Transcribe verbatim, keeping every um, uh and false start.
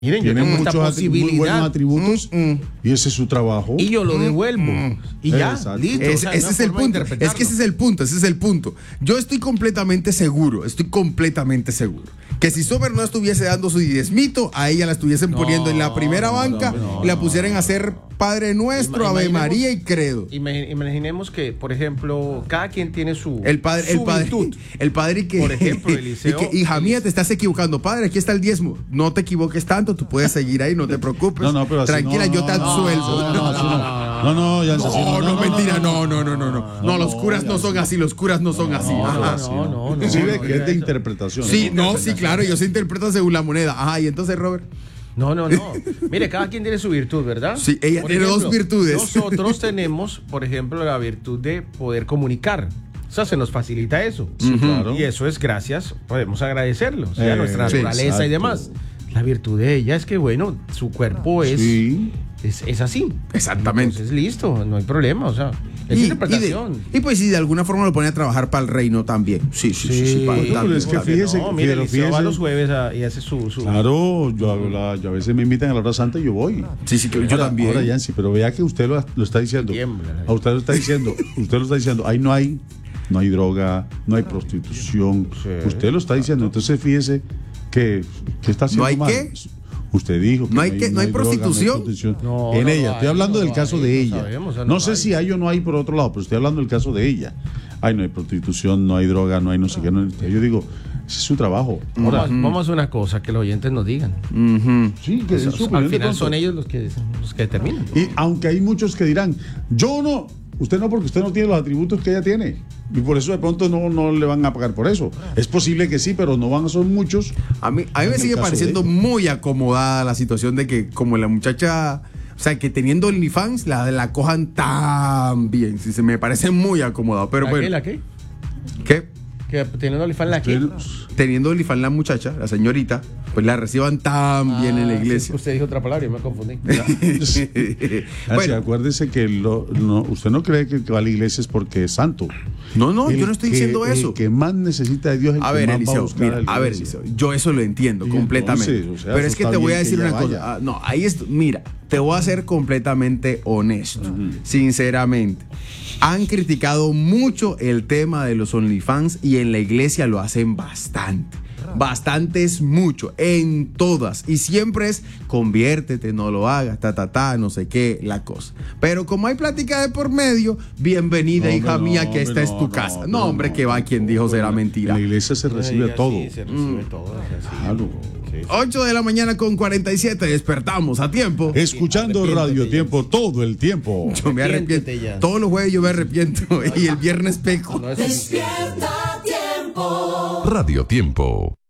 Miren, yo tiene tengo esta muchos atri- posibilidad. muy buenos atributos Mm, mm. y ese es su trabajo. Y yo lo devuelvo. Mm. Y ya, Exacto. listo. Es- O sea, ese una es el forma de punto. Es interpretarlo. que ese es el punto, ese es el punto. Yo estoy completamente seguro, estoy completamente seguro que si Sommer no estuviese dando su diezmito, a ella la estuviesen No, poniendo en la primera no, banca no, y la no, pusieran a hacer Padre Nuestro, Ima- Ave imaginemos- María y Credo. Imagi- Imaginemos que, por ejemplo, cada quien tiene su, El padre, su el padre, virtud. el padre que, Por ejemplo, y Eliseo- que, hija mía, te estás equivocando, padre, aquí está el diezmo, no te equivoques tanto, tú puedes seguir ahí, no te preocupes, No, no, pero así tranquila, no, yo no, te no, absuelvo. No, no, así no. No, no, ya, así No, no, mentira, no, no, no, no, no, no, los curas no son así, los curas no son así. no, Ajá. no, no, no, Inclusive no, que es de eso. interpretación. Sí, no, sí, claro, ellos se interpretan según la moneda. Ajá, y entonces, Robert. No, no, no. Mire, cada quien tiene su virtud, ¿verdad? Sí, ella Por tiene dos virtudes. Nosotros tenemos, por ejemplo, la virtud de poder comunicar. O sea, se nos facilita eso. Sí, claro. Y eso es gracias, podemos agradecerlo. O sea, Eh, nuestra sí, naturaleza exacto. y demás. La virtud de ella es que, bueno, su cuerpo es, Sí. es, es así. Exactamente. Entonces, listo, no hay problema. O sea, es Y, y, interpretación. de- y pues si de alguna forma lo pone a trabajar para el reino también. Sí, sí, sí, sí, Sí, para no, también, pero es que también. fíjese, no, mire, pero Eliseo va fíjese- los jueves a- y hace su... su Claro, yo, hago la- yo a veces me invitan a la hora santa y yo voy. Sí, sí, que yo Ahora- también. Ahora, Yancy, pero vea que usted lo, lo está diciendo. Tiembla. A usted lo está diciendo. Usted lo está diciendo. Ahí no hay, no hay droga, no hay prostitución. Sí, Usted lo está diciendo. Entonces fíjese que, que está haciendo ¿No hay mal. qué? Usted dijo que ¿No hay qué? ¿No hay droga, prostitución? prostitución. No, en no ella, lo estoy hay, hablando no del lo caso hay, de no ella. sabemos, o sea, no no sé hay. si hay o no hay por otro lado, pero estoy hablando del caso de ella. Ay, no hay prostitución, no hay droga, no hay no sé qué. No hay- yo digo, ese es su trabajo. Ahora, Vamos, vamos a hacer una cosa, que los oyentes nos digan. Ujú. sí, que es su opinión Al de final pronto. son ellos los que, los que determinan. Y aunque hay muchos que dirán, yo no, usted no, porque usted no tiene los atributos que ella tiene. Y por eso de pronto no, no le van a pagar por eso. Es posible que sí, pero no van a ser muchos. A mí, a mí En me el sigue caso pareciendo de ella. muy acomodada la situación de que como la muchacha, o sea, que teniendo OnlyFans la, la cojan tan bien. Sí, se me parece muy acomodado. Pero ¿La bueno, qué? ¿La qué? ¿qué? Que teniendo OnlyFans, ¿la qué? Teniendo OnlyFans la muchacha, la señorita, pues la reciban tan bien en la Ah, sí, iglesia. usted dijo otra palabra y me confundí. Así, Bueno, acuérdese que lo- no, usted no cree que el que va a la iglesia es porque es santo. no, no, El yo no estoy que- diciendo eso. El que más necesita de Dios es el A que ver, más va a Eliseo, buscar mira, a la a ver, iglesia. Eliseo, yo eso lo entiendo Y completamente. entonces, o sea, pero eso es que está te voy a bien decir que una ella cosa. vaya. Ah, no, ahí es, mira, te voy a ser completamente honesto, sinceramente. Han criticado mucho el tema de los OnlyFans y en la iglesia lo hacen bastante. Bastante es mucho, en todas. Y siempre es conviértete, no lo hagas, ta, ta, ta, no sé qué, la cosa. Pero como hay plática de por medio, bienvenida, No, hija hombre, mía, no, que esta hombre, es tu no, casa. no, No, hombre, no, que va quien dijo será En mentira. la iglesia se recibe Oiga, todo. sí, se recibe todo. o sea, sí. Claro. Sí, sí. ocho de la mañana con cuarenta y siete, despertamos a tiempo. Escuchando Arrepiéntete, Radio ya. Tiempo todo el tiempo. Yo me arrepiento. Arrepiéntete ya. Todos los jueves yo me arrepiento y el viernes peco. No es suficiente. Despierta tiempo. Radio Tiempo.